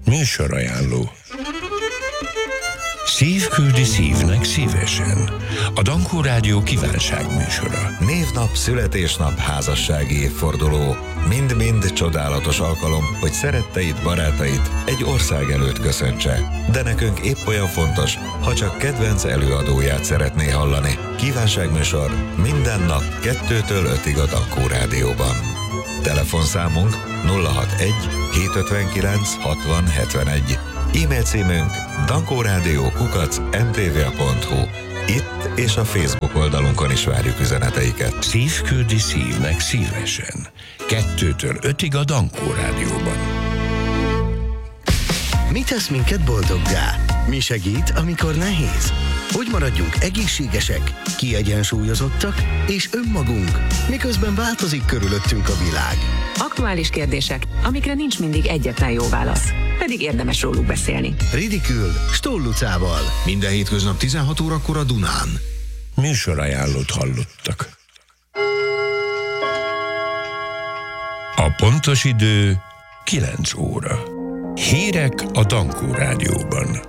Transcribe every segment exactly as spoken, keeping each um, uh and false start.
Műsorajánló. Szív küldi szívnek szívesen. A Dankó Rádió kívánságműsora. Névnap, születésnap, házassági évforduló. Mind-mind csodálatos alkalom, hogy szeretteid, barátaid egy ország előtt köszöntse. De nekünk épp olyan fontos, ha csak kedvenc előadóját szeretné hallani. Kívánságműsor minden nap kettőtől ötig a Dankó Rádióban. Telefonszámunk nulla hatvanegy hétszázötvenkilenc hatvan hetvenegy. E-mail címünk dankórádió kukac em té vé pont hu. Itt és a Facebook oldalunkon is várjuk üzeneteiket. Szív küldi szívnek szívesen. Kettőtől ötig a Dankó Rádióban. Mi tesz minket boldoggá? Mi segít, amikor nehéz? Hogy maradjunk egészségesek, kiegyensúlyozottak és önmagunk, miközben változik körülöttünk a világ. Aktuális kérdések, amikre nincs mindig egyetlen jó válasz, pedig érdemes róluk beszélni. Ridikül Stoll Lucával. Minden hétköznap tizenhat órakor a Dunán. Műsorajánlót hallottak. A pontos idő kilenc óra. Hírek a Dankó Rádióban.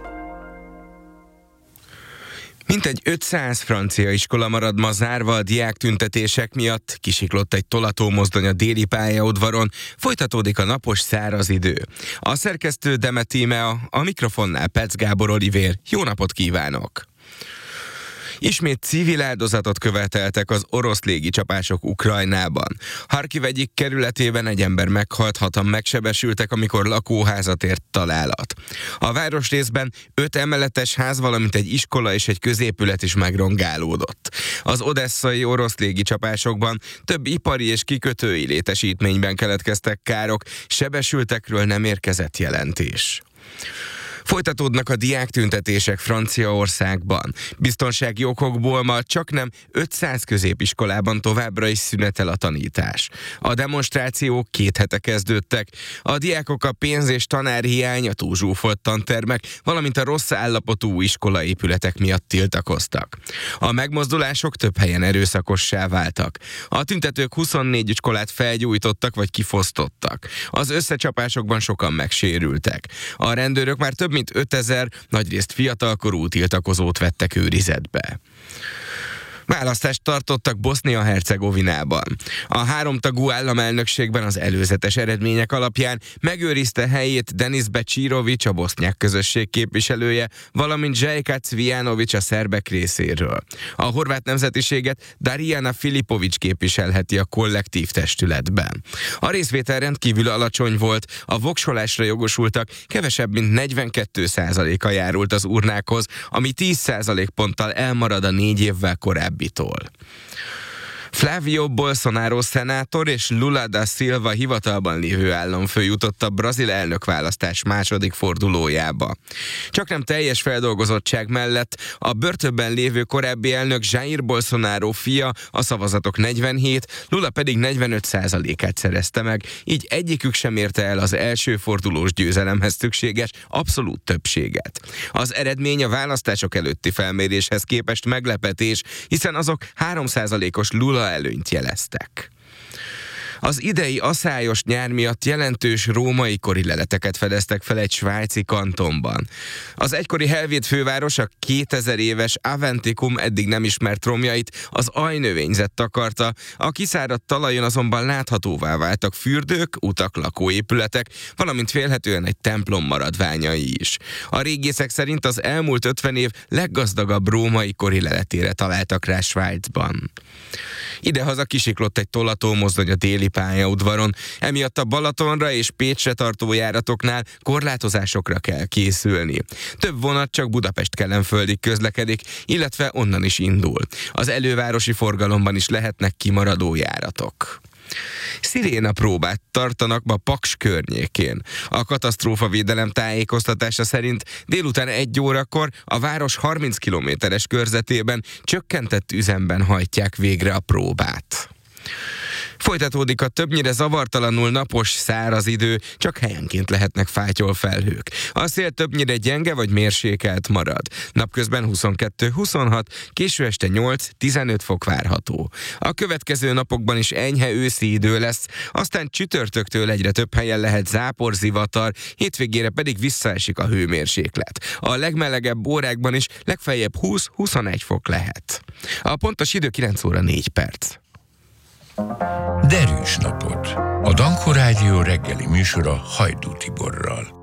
Mintegy ötszáz francia iskola marad ma zárva a diáktüntetések miatt, kisiklott egy tolatómozdony a déli pályaudvaron, folytatódik a napos száraz idő. A szerkesztő Demet Tímea, a mikrofonnál Pec Gábor Olivér. Jó napot kívánok! Ismét civil áldozatot követeltek az orosz légicsapások Ukrajnában. Harkiv egyik kerületében egy ember meghalt, hatan megsebesültek, amikor lakóházat ért találat. A városrészben öt emeletes ház, valamint egy iskola és egy középület is megrongálódott. Az odesszai orosz légicsapásokban több ipari és kikötői létesítményben keletkeztek károk, sebesültekről nem érkezett jelentés. Folytatódnak a diáktüntetések Franciaországban. Biztonsági okokból ma csaknem ötszáz középiskolában továbbra is szünetel a tanítás. A demonstrációk két hete kezdődtek. A diákok a pénz- és tanárhiány, a túlzsúfolt tantermek, valamint a rossz állapotú iskolaépületek miatt tiltakoztak. A megmozdulások több helyen erőszakossá váltak. A tüntetők huszonnégy iskolát felgyújtottak vagy kifosztottak. Az összecsapásokban sokan megsérültek. A rendőrök már több mint ötezer, nagyrészt fiatalkorú tiltakozót vettek őrizetbe. Választást tartottak Bosznia-Hercegovinában. A háromtagú államelnökségben az előzetes eredmények alapján megőrizte helyét Denis Becsirović, a bosznyák közösség képviselője, valamint Željko Cvijanović a szerbek részéről. A horvát nemzetiséget Darijana Filipović képviselheti a kollektív testületben. A részvétel rendkívül alacsony volt, a voksolásra jogosultak kevesebb mint negyvenkét százaléka járult az urnákhoz, ami tíz százalékponttal elmarad a négy évvel korábbi Flávio Bolsonaro szenátor és Lula da Silva hivatalban lévő államfő jutott a brazil elnökválasztás második fordulójába. Csaknem teljes feldolgozottság mellett a börtönben lévő korábbi elnök Jair Bolsonaro fia a szavazatok negyvenhét, Lula pedig negyvenöt százalékát szerezte meg, így egyikük sem érte el az első fordulós győzelemhez szükséges abszolút többséget. Az eredmény a választások előtti felméréshez képest meglepetés, hiszen azok három százalékos Lula előnyt jeleztek. Az idei aszályos nyár miatt jelentős római kori leleteket fedeztek fel egy svájci kantonban. Az egykori Helvéd főváros a kétezer éves Aventicum eddig nem ismert romjait az ajnövényzet takarta, a kiszáradt talajon azonban láthatóvá váltak fürdők, utak, lakóépületek, valamint félhetően egy templom maradványai is. A régészek szerint az elmúlt ötven év leggazdagabb római kori leletére találtak rá Svájcban. Idehaza kisiklott egy tolatómozdony a déli pályaudvaron, emiatt a Balatonra és Pécsre tartó járatoknál korlátozásokra kell készülni. Több vonat csak Budapest-Kelenföldig közlekedik, illetve onnan is indul. Az elővárosi forgalomban is lehetnek kimaradó járatok. Sziréna próbát tartanak ma Paks környékén. A katasztrófavédelem tájékoztatása szerint délután egy órakor a város harminc kilométeres körzetében csökkentett üzemben hajtják végre a próbát. Folytatódik a többnyire zavartalanul napos, száraz idő, csak helyenként lehetnek fátyolfelhők. A szél többnyire gyenge vagy mérsékelt marad. Napközben huszonkettő-huszonhat, késő este nyolc-tizenöt fok várható. A következő napokban is enyhe őszi idő lesz, aztán csütörtöktől egyre több helyen lehet zápor, zivatar, hétvégére pedig visszaesik a hőmérséklet. A legmelegebb órákban is legfeljebb húsz-huszonegy fok lehet. A pontos idő kilenc óra négy perc. Derűs napot. A Danko Rádió reggeli műsora Hajdú Tiborral.